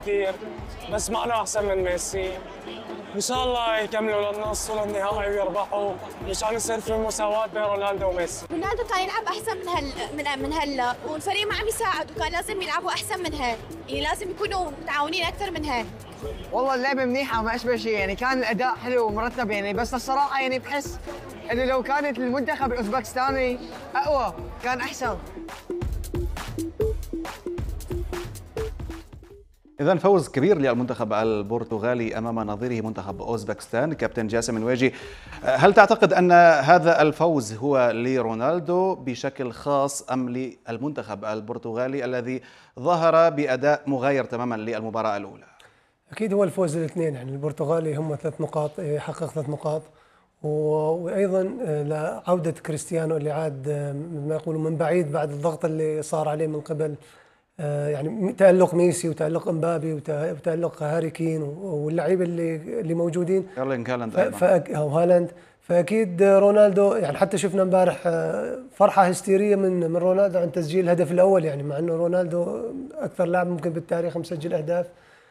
كثير بس معنا احسن من ميسي. ان شاء الله يكملوا للنص وللنهائي ويربحوا مشان يصير في مساواة بين رونالدو وميسي. رونالدو كان يلعب احسن من هلا، والفريق ما عم يساعد، وكان لازم يلعبوا احسن من هيك، يعني لازم يكونوا متعاونين اكثر من هيك. والله اللعبه منيحه وما اشبه شيء، يعني كان الاداء حلو ومرتب يعني، بس الصراحه يعني بحس انه لو كانت المنتخب الاوزبكستاني اقوى كان احسن. إذن فوز كبير للمنتخب البرتغالي أمام نظيره منتخب أوزبكستان. كابتن جاسم الواجي، هل تعتقد أن هذا الفوز هو لرونالدو بشكل خاص أم للمنتخب البرتغالي الذي ظهر بأداء مغاير تماما للمباراة الأولى؟ أكيد هو الفوز الاثنين، يعني البرتغالي هم 3 نقاط، حقق 3 نقاط، وأيضا لعودة كريستيانو اللي عاد ما يقولوا من بعيد بعد الضغط اللي صار عليه من قبل يعني تألق ميسي وتألق امبابي وتألق هاري كين واللعيبه اللي موجودين ايرلينغ هالاند او هالاند. فاكيد رونالدو يعني حتى شفنا امبارح فرحه هستيريه من رونالدو عن تسجيل الهدف الاول، يعني مع انه رونالدو اكثر لاعب ممكن بالتاريخ مسجل اهداف.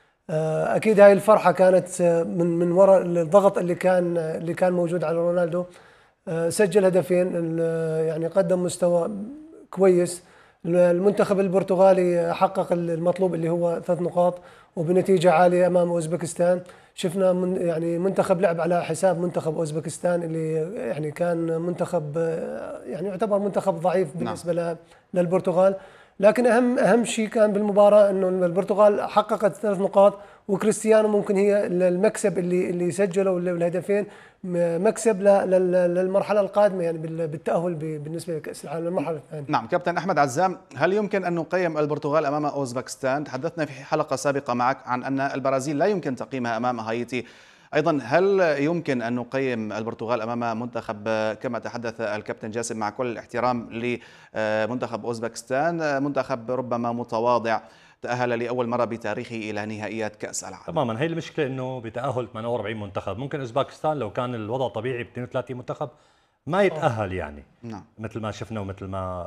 اكيد هاي الفرحه كانت من وراء الضغط اللي كان موجود على رونالدو. سجل هدفين، يعني قدم مستوى كويس. المنتخب البرتغالي حقق المطلوب اللي هو 3 نقاط وبنتيجة عالية أمام أوزبكستان. شفنا يعني منتخب لعب على حساب منتخب أوزبكستان اللي يعني كان منتخب يعني يعتبر منتخب ضعيف بالنسبة للبرتغال، لكن أهم شيء كان بالمباراة إنه البرتغال حققت 3 نقاط، وكريستيانو ممكن هي المكسب اللي سجله والهدفين مكسب للمرحلة القادمة، يعني بالتأهل بالنسبة لكأس العالم المرحلة الثانية. نعم كابتن أحمد عزام، هل يمكن أن نقيم البرتغال أمام أوزبكستان؟ تحدثنا في حلقة سابقة معك عن أن البرازيل لا يمكن تقييمها أمام هايتي، أيضا هل يمكن أن نقيم البرتغال أمام منتخب كما تحدث الكابتن جاسم مع كل الاحترام لمنتخب أوزبكستان، منتخب ربما متواضع تأهل لأول مرة بتاريخه إلى نهائيات كأس العالم؟ تماما، هي المشكلة أنه بتأهل 48 منتخب، ممكن أوزبكستان لو كان الوضع طبيعي ب 32 منتخب ما يتأهل يعني. نعم. مثل ما شفنا ومثل ما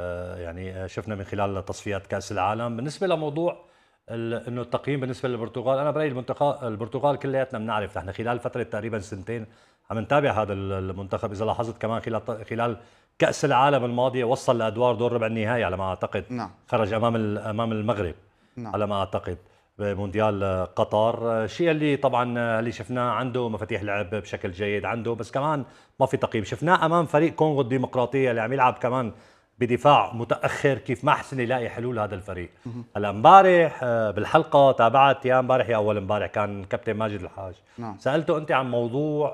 يعني شفنا من خلال تصفيات كأس العالم. بالنسبة لموضوع انه التقييم بالنسبه للبرتغال، انا برايي البرتغال كلياتنا بنعرف، نحن خلال فتره تقريبا 2 عم نتابع هذا المنتخب. اذا لاحظت كمان خلال كاس العالم الماضيه وصل لادوار دور ربع النهائي على ما اعتقد. نعم. خرج امام المغرب. نعم. على ما اعتقد بمونديال قطر. الشيء اللي طبعا اللي شفناه عنده مفاتيح لعب بشكل جيد عنده، بس كمان ما في تقييم. شفناه امام فريق كونغو الديمقراطيه اللي عم يلعب كمان بدفاع متاخر، كيف ما حسن يلاقي حلول هذا الفريق. هلا امبارح بالحلقه تابعت يا امبارح يا اول امبارح كان كابتن ماجد الحاج. نعم. سالته انت عن موضوع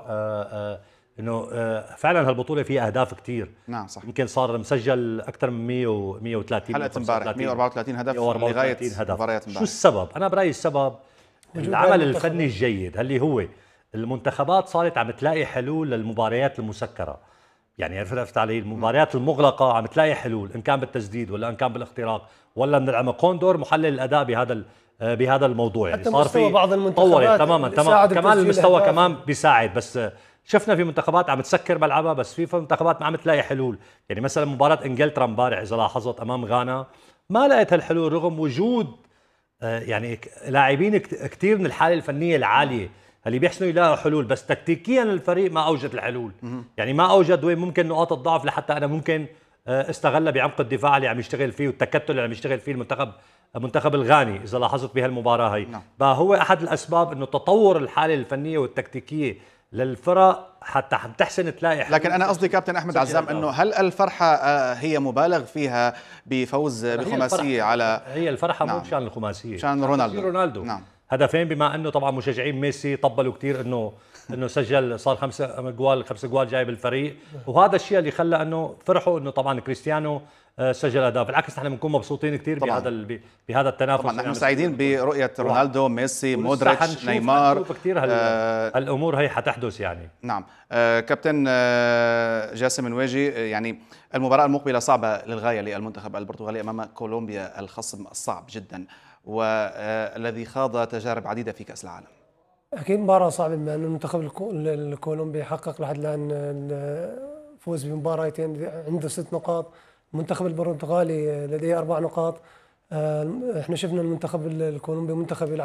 انه فعلا هالبطوله فيها اهداف كثير. نعم صح. يمكن صار مسجل اكثر من 130 حلقه امبارح 134 هدف لغايه مباريات امبارح. شو السبب؟ انا برايي السبب العمل الفني الجيد، اللي هو المنتخبات صارت عم تلاقي حلول للمباريات المسكره. يعني عرفت علي؟ المباريات المغلقه عم تلاقي حلول، ان كان بالتسديد ولا ان كان بالاختراق ولا من العمق. كوندور محلل الاداء بهذا الموضوع، يعني صار في بعض المنتخبات تماما كمان المستوى كمان بيساعد. بس شفنا في منتخبات عم تسكر ملعبها، بس في منتخبات ما عم تلاقي حلول. يعني مثلا مباراه انجلترا امبارح اذا لاحظت امام غانا ما لقيت هالحلول رغم وجود يعني لاعبين كثير من الحاله الفنيه العاليه اللي بيحسنوا يلاقوا حلول، بس تكتيكيا الفريق ما اوجد الحلول. يعني ما اوجد وين ممكن نقاط الضعف لحتى انا ممكن استغلها بعمق الدفاع اللي عم يشتغل فيه والتكتل اللي عم يشتغل فيه المنتخب الغاني اذا لاحظت بهالمباراه هي. فهو احد الاسباب انه تطور الحاله الفنيه والتكتيكيه للفرق حتى عم تحسن تلاقي حلول. لكن انا قصدي كابتن احمد عزام انه هل الفرحه هي مبالغ فيها بفوز بخماسيه على هي الفرحه مو مشان الخماسيه، مشان رونالدو. نعم. هدفين، بما انه طبعا مشجعين ميسي طبلوا كثير انه سجل، صار 5 جوال جاي بالفريق، وهذا الشيء اللي خلى انه فرحوا انه طبعا كريستيانو سجل اهداف. بالعكس نحن بنكون مبسوطين كثير بهذا التنافس. طبعا نحن سعيدين برؤيه رونالدو، ميسي، مودريتش، نيمار. كثير هالامور هي حتحدث يعني. نعم. كابتن جاسم الواجي، يعني المباراه المقبله صعبه للغايه للمنتخب البرتغالي امام كولومبيا، الخصم الصعب جدا والذي خاض تجارب عديدة في كأس العالم. أكيد مباراة صعبة، بما أن المنتخب الكولومبي حقق لحد الآن فوز بمباراتين عنده 6 نقاط. المنتخب البرتغالي لديه 4 نقاط. احنا شفنا المنتخب الكولومبي منتخب يلعب